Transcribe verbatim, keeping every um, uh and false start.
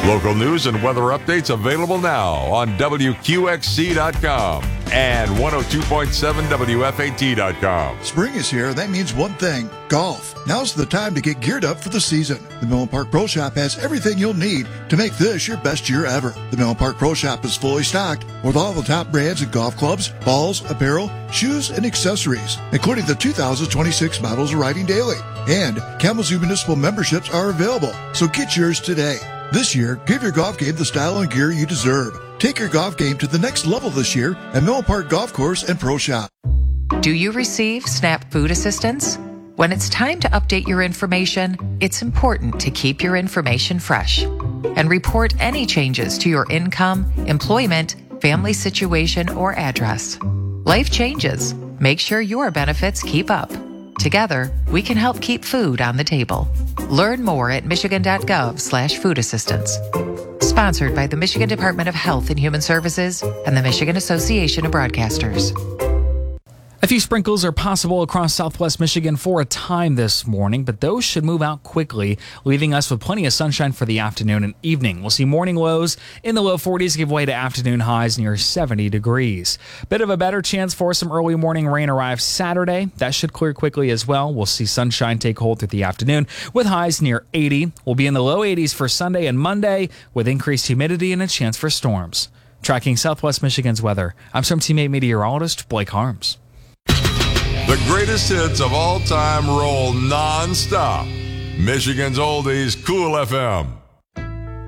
Local news and weather updates available now on W Q X C dot com and one oh two point seven W F A T dot com. Spring is here. That means one thing, golf. Now's the time to get geared up for the season. The Millen Park Pro Shop has everything you'll need to make this your best year ever. The Millen Park Pro Shop is fully stocked with all the top brands in golf clubs, balls, apparel, shoes, and accessories, including the two thousand twenty-six models arriving daily. And Kalamazoo Municipal memberships are available, so get yours today. This year, give your golf game the style and gear you deserve. Take your golf game to the next level this year at Millen Park Golf Course and Pro Shop. Do you receive SNAP food assistance? When it's time to update your information, it's important to keep your information fresh and report any changes to your income, employment, family situation, or address. Life changes. Make sure your benefits keep up. Together, we can help keep food on the table. Learn more at michigan.gov slash food assistance. Sponsored by the Michigan Department of Health and Human Services and the Michigan Association of Broadcasters. A few sprinkles are possible across southwest Michigan for a time this morning, but those should move out quickly, leaving us with plenty of sunshine for the afternoon and evening. We'll see morning lows in the low forties give way to afternoon highs near seventy degrees. Bit of a better chance for some early morning rain arrives Saturday. That should clear quickly as well. We'll see sunshine take hold through the afternoon with highs near eighty. We'll be in the low eighties for Sunday and Monday with increased humidity and a chance for storms. Tracking southwest Michigan's weather, I'm some teammate meteorologist Blake Harms. The greatest hits of all time roll non-stop. Michigan's Oldies, Cool F M.